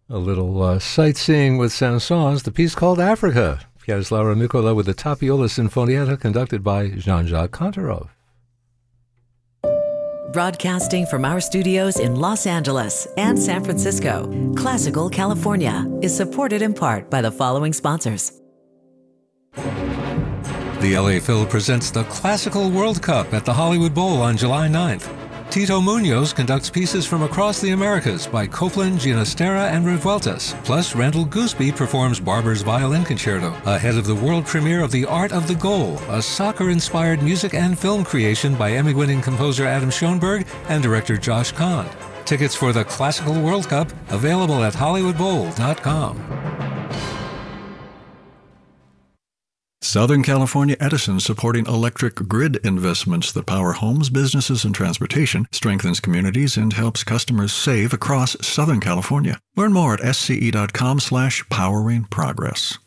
A little sightseeing with Saint-Saëns, the piece called Africa. Vyacheslav Mikola with the Tapiola Sinfonietta, conducted by Jean-Jacques Kantarov. Broadcasting from our studios in Los Angeles and San Francisco, Classical California is supported in part by the following sponsors. The LA Phil presents the Classical World Cup at the Hollywood Bowl on July 9th. Tito Munoz conducts pieces from across the Americas by Copland, Ginastera, and Revueltas. Plus, Randall Gooseby performs Barber's Violin Concerto, ahead of the world premiere of The Art of the Goal, a soccer-inspired music and film creation by Emmy-winning composer Adam Schoenberg and director Josh Kahn. Tickets for the Classical World Cup available at HollywoodBowl.com. Southern California Edison, supporting electric grid investments that power homes, businesses, and transportation, strengthens communities, and helps customers save across Southern California. Learn more at sce.com/poweringprogress.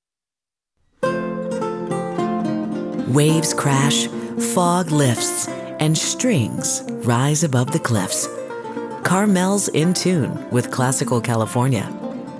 Waves crash, fog lifts, and strings rise above the cliffs. Carmel's in tune with Classical California.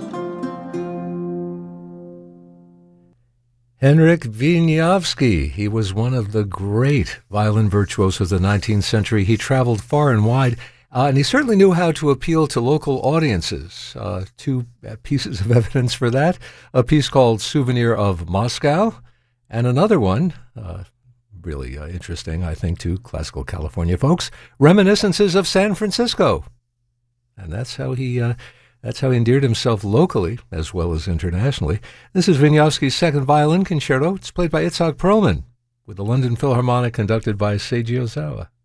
Henryk Wieniawski. He was one of the great violin virtuosos of the 19th century. He traveled far and wide, and he certainly knew how to appeal to local audiences. Two pieces of evidence for that: a piece called Souvenir of Moscow, and another one, really interesting, I think, to Classical California folks, Reminiscences of San Francisco. And that's how he endeared himself locally as well as internationally. This is Wieniawski's second violin concerto. It's played by Itzhak Perlman with the London Philharmonic, conducted by Seiji Ozawa.